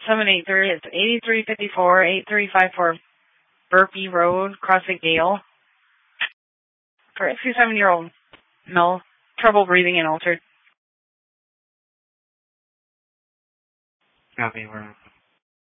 783, it's 8354, 8354 Burpee Road, CrossFit Gale. For a 67-year-old male, trouble breathing and altered. Copy, we're